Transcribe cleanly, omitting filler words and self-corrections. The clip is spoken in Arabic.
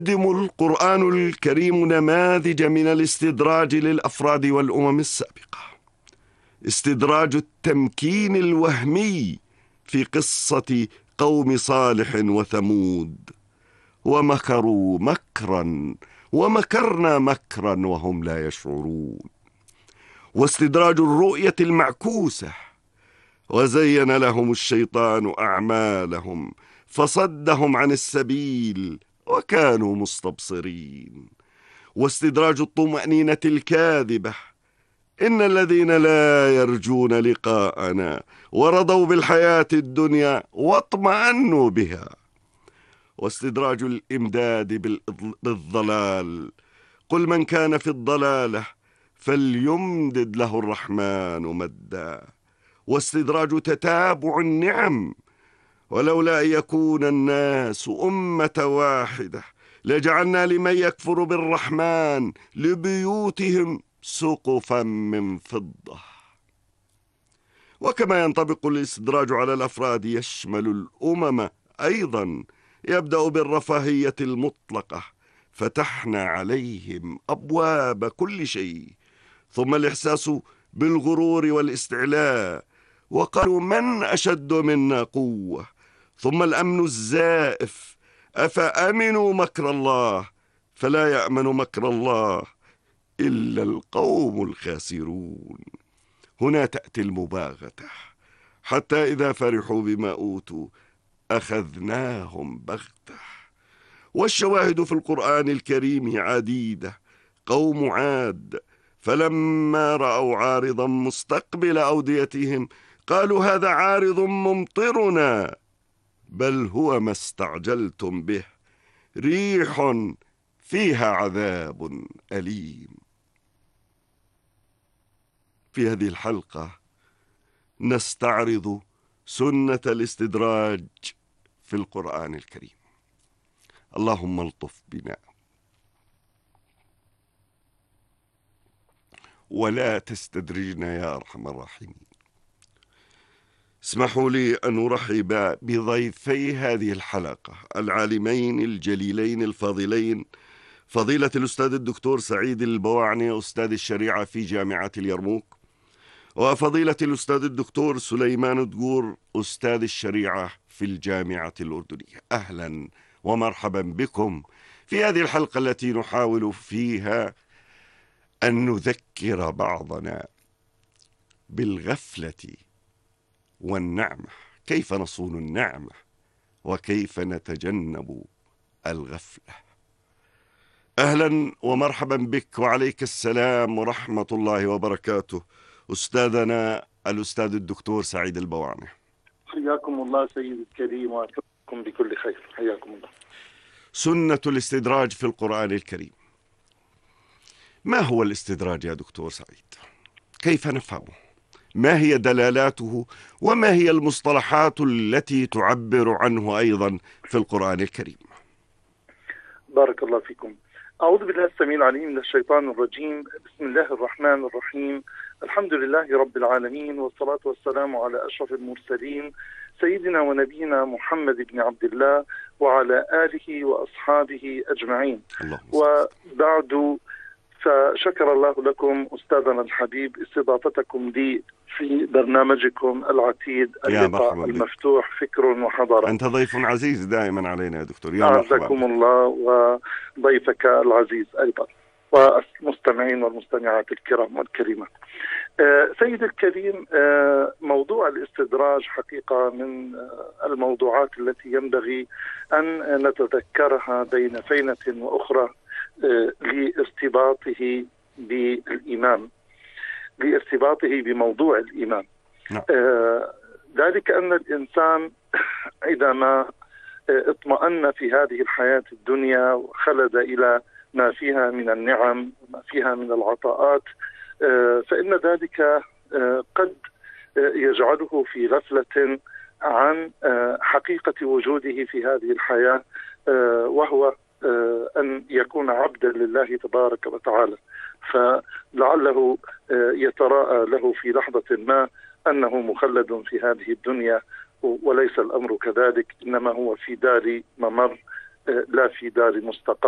يقدم القرآن الكريم نماذج من الاستدراج للأفراد والأمم السابقة، استدراج التمكين الوهمي في قصة قوم صالح وثمود، ومكروا مكرا ومكرنا مكرا وهم لا يشعرون، واستدراج الرؤية المعكوسة، وزين لهم الشيطان أعمالهم فصدهم عن السبيل وكانوا مستبصرين، واستدراج الطمأنينة الكاذبة، إن الذين لا يرجون لقاءنا ورضوا بالحياة الدنيا واطمأنوا بها، واستدراج الإمداد بالضلال، قل من كان في الضلالة فليمدد له الرحمن مدا، واستدراج تتابع النعم، ولولا أن يكون الناس أمة واحدة لجعلنا لمن يكفر بالرحمن لبيوتهم سقفا من فضة. وكما ينطبق الاستدراج على الأفراد يشمل الأمم أيضا، يبدأ بالرفاهية المطلقة، فتحنا عليهم أبواب كل شيء، ثم الإحساس بالغرور والاستعلاء، وقالوا من أشد منا قوة، ثم الأمن الزائف، أفأمنوا مكر الله فلا يأمن مكر الله إلا القوم الخاسرون. هنا تأتي المباغتة، حتى إذا فرحوا بما أوتوا أخذناهم بغتة. والشواهد في القرآن الكريم عديدة. قوم عاد فلما رأوا عارضا مستقبل أوديتهم قالوا هذا عارض ممطرنا بل هو ما استعجلتم به ريح فيها عذاب أليم. في هذه الحلقة نستعرض سنة الاستدراج في القرآن الكريم. اللهم الطف بنا ولا تستدرجنا يا أرحم الراحمين. اسمحوا لي أن أرحب بضيفي هذه الحلقة العالمين الجليلين الفاضلين، فضيلة الأستاذ الدكتور سعيد البواعني أستاذ الشريعة في جامعة اليرموك، وفضيلة الأستاذ الدكتور سليمان دقور أستاذ الشريعة في الجامعة الأردنية. أهلا ومرحبا بكم في هذه الحلقة التي نحاول فيها أن نذكر بعضنا بالغفلة والنعمة، كيف نصون النعمة وكيف نتجنب الغفلة. أهلا ومرحبا بك وعليك السلام ورحمة الله وبركاته أستاذنا الأستاذ الدكتور سعيد البواعني. حياكم الله سيد الكريم وأتمنى بكل خير. حياكم الله. سنة الاستدراج في القرآن الكريم. ما هو الاستدراج يا دكتور سعيد؟ كيف نفهمه؟ ما هي دلالاته؟ وما هي المصطلحات التي تعبر عنه أيضا في القرآن الكريم؟ بارك الله فيكم. أعوذ بالله السميع العليم من الشيطان الرجيم. بسم الله الرحمن الرحيم. الحمد لله رب العالمين، والصلاة والسلام على أشرف المرسلين سيدنا ونبينا محمد بن عبد الله وعلى آله وأصحابه أجمعين. وبعد، فشكر الله لكم أستاذنا الحبيب استضافتكم لي في برنامجكم العتيد اللقاء المفتوح فكر وحضارة. أنت ضيف عزيز دائما علينا يا دكتور. يا أعزكم الله وضيفك العزيز أيضا والمستمعين والمستمعات الكرام والكريمات. سيد الكريم، موضوع الاستدراج حقيقة من الموضوعات التي ينبغي أن نتذكرها بين فينة وأخرى لارتباطه بالإيمان، لارتباطه بموضوع الإيمان. ذلك أن الإنسان عندما اطمأن في هذه الحياة الدنيا وخلد إلى ما فيها من النعم وما فيها من العطاءات، فإن ذلك قد يجعله في غفلة عن حقيقة وجوده في هذه الحياة، وهو أن يكون عبدا لله تبارك وتعالى. فلعله يتراءى له في لحظة ما أنه مخلد في هذه الدنيا، وليس الأمر كذلك، إنما هو في دار ممر لا في دار مستقر.